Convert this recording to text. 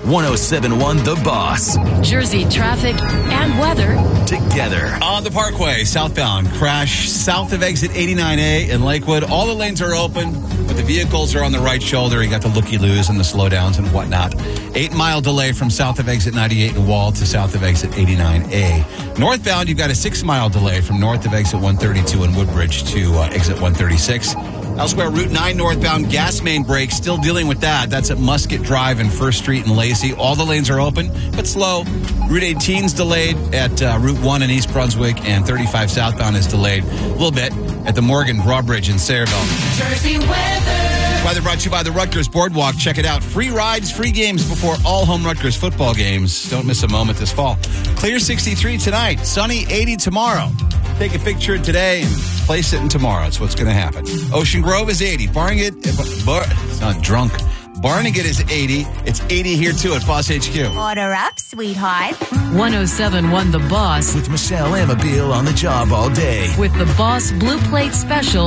107.1 The Boss. Jersey traffic and weather together. On the Parkway, southbound, crash south of exit 89A in Lakewood. All the lanes are open, but the vehicles are on the right shoulder. You got the looky-loos and the slowdowns and whatnot. 8-mile delay from south of exit 98 in Wall to south of exit 89A. Northbound, you've got a 6-mile delay from north of exit 132 in Woodbridge to exit 136. Elsewhere, Route 9 northbound gas main break, still dealing with that. That's at Musket Drive and 1st Street in Lacey. All the lanes are open, but slow. Route 18's delayed at Route 1 in East Brunswick, and 35 southbound is delayed a little bit at the Morgan Drawbridge in Sayreville. Jersey weather. Weather brought to you by the Rutgers Boardwalk. Check it out. Free rides, free games before all home Rutgers football games. Don't miss a moment this fall. Clear 63 tonight. Sunny 80 tomorrow. Take a picture today and place it in tomorrow. That's what's going to happen. Ocean Grove is 80. It's not drunk. Barnegat is 80. It's 80 here, too, at Boss HQ. Order up, sweetheart. 107.1 The Boss With Michelle Amabile on the job all day. with the Boss Blue Plate Special.